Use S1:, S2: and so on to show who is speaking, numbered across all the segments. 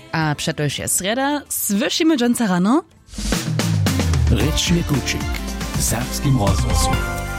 S1: A przetoż jest sreda, słyszymy dżęca rano?
S2: Ryczny kuczyk w serbskim rozgłosu.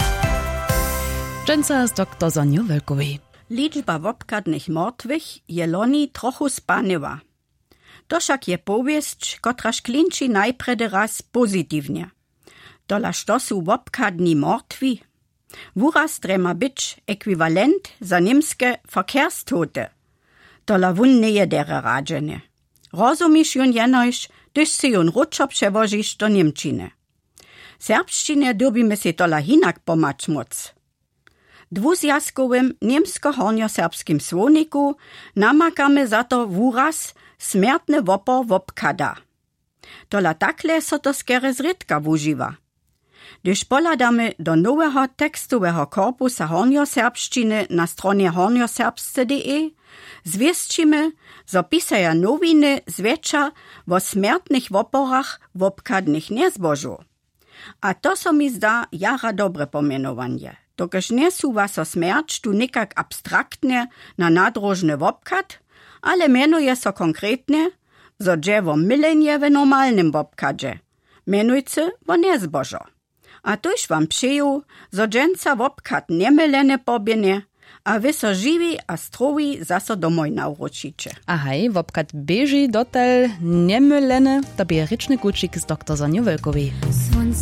S1: Dżęca z dr Zoniu Welkowej.
S3: Liczba wopkadnych martwych je loni trochu spanyła. To však je powiesć, kotraż klinči najpredy raz pozytywnie. Dola što su wopkadni martwi? Wuraz trema być ekwivalent za niemskie verkehrstote. Dola wun nie dere radzenie. Rozumisz jun jenoś, gdyż si jun ruczo przewozisz do Niemčiny. Serbszczynie dobimy si dola hinak pomacz moc. Dwuzjazkowym niemsko-hornio-serbskim słowniku namakamy za to wuraz smiertny wopor wopkada. Dola takle so to skere zrytka wużywa. Gdyż poladamy do nowego tekstowego korpusa hornio-serbszczyny na stronie hornioserbsce.de, zwiescimy, zo pisaja nowiny zwietrza o smiertnych woporach wopkadnych niezbożu. A to so mi zda jara dobre pomienowanie. Dokež nie suwa so smierć tu nikak abstraktnie na nadrożny wopkad, ale mianuje so konkretnie, zo dziewo mylenie w normalnym wopkadzie, mianujcy wo niezbożo. A tuż wam przyjął, zo dżęca wopkad niemylene pobienie, a wy so żywi a strowi zaso domoj nauročicie.
S1: Ahaj, wopkad bieži dotel niemylene, to bie ryczny kuczyk z dr Zoniu Welkowej.